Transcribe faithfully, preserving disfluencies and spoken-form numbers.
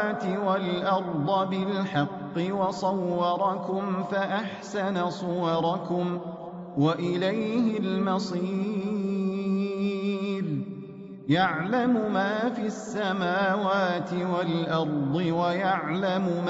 السماوات والأرض بالحق وصوركم فأحسن صوركم وإليه المصير يعلم ما في السماوات والأرض ويعلم